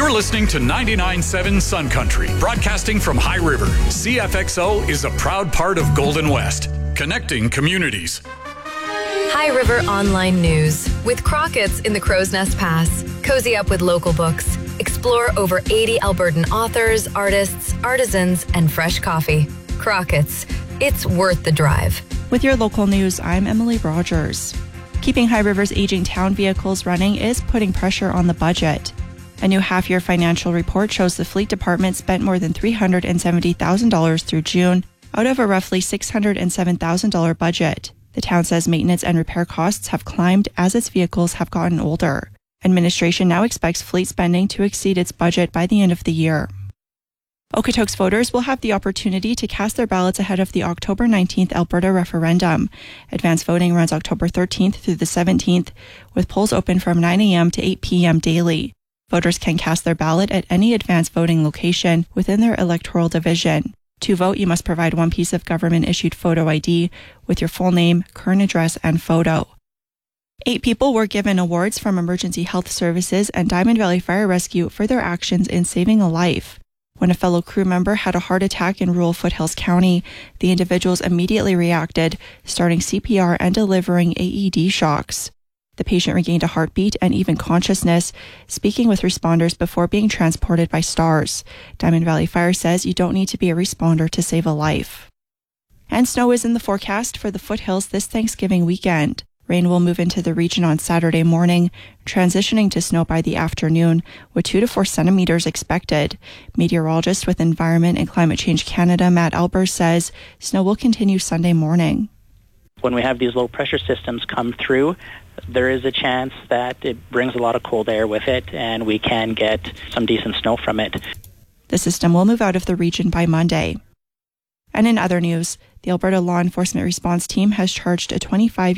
You're listening to 99.7 Sun Country, broadcasting from High River. CFXO is a proud part of Golden West, connecting communities. High River Online News. With Crockett's in the Crow's Nest Pass. Cozy up with local books. Explore over 80 Albertan authors, artists, artisans, and fresh coffee. Crockett's. It's worth the drive. With your local news, I'm Emily Rogers. Keeping High River's aging town vehicles running is putting pressure on the budget. A new half-year financial report shows the fleet department spent more than $370,000 through June out of a roughly $607,000 budget. The town says maintenance and repair costs have climbed as its vehicles have gotten older. Administration now expects fleet spending to exceed its budget by the end of the year. Okotoks voters will have the opportunity to cast their ballots ahead of the October 19th Alberta referendum. Advanced voting runs October 13th through the 17th, with polls open from 9 a.m. to 8 p.m. daily. Voters can cast their ballot at any advanced voting location within their electoral division. To vote, you must provide one piece of government-issued photo ID with your full name, current address, and photo. 8 people were given awards from Emergency Health Services and Diamond Valley Fire Rescue for their actions in saving a life. When a fellow crew member had a heart attack in rural Foothills County, the individuals immediately reacted, starting CPR and delivering AED shocks. The patient regained a heartbeat and even consciousness, speaking with responders before being transported by STARS. Diamond Valley Fire says you don't need to be a responder to save a life. And snow is in the forecast for the Foothills this Thanksgiving weekend. Rain will move into the region on Saturday morning, transitioning to snow by the afternoon, with 2 to 4 centimeters expected. Meteorologist with Environment and Climate Change Canada, Matt Albers, says snow will continue Sunday morning. When we have these low pressure systems come through, there is a chance that it brings a lot of cold air with it, and we can get some decent snow from it. The system will move out of the region by Monday. And in other news, the Alberta Law Enforcement Response Team has charged a 25